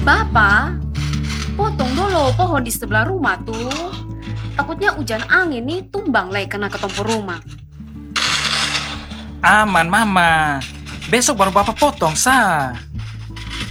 Bapak, potong dulu pohon di sebelah rumah tuh. Takutnya hujan angin nih tumbang lagi kena ke tompor rumah. Aman, Mama. Besok baru Bapak potong, sah.